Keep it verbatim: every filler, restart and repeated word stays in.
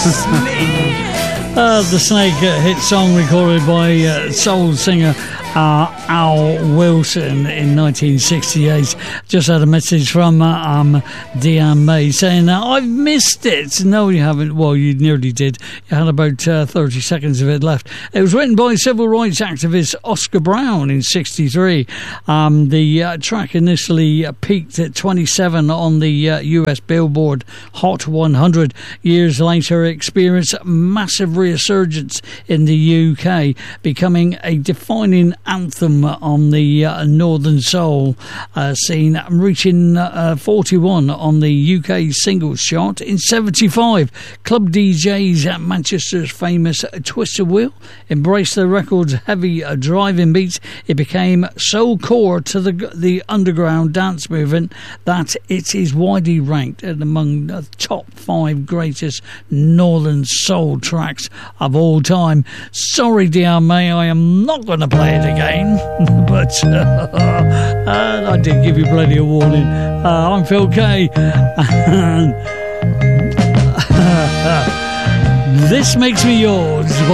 uh, the Snake uh, hit song recorded by uh, soul singer Uh, Al Wilson in nineteen sixty-eight. Just had a message from uh, um, Deanne May saying, uh, I've missed it. No, you haven't. Well, you nearly did. You had about uh, thirty seconds of it left. It was written by civil rights activist Oscar Brown in sixty-three. Um, the uh, track initially uh, peaked at twenty-seven on the uh, U S Billboard Hot one hundred. Years later, it experienced massive resurgence in the U K, becoming a defining anthem on the uh, Northern Soul uh, scene, reaching uh, forty-one on the U K singles chart in seventy-five. Club D Js at Manchester's famous Twisted Wheel embraced the record's heavy uh, driving beats. It became so core to the the underground dance movement that it is widely ranked among the top five greatest Northern Soul tracks of all time. Sorry, dear May, I am not going to play it again, but uh, uh, I did give you plenty of warning. Uh, I'm Phil Kay, and this makes me yours.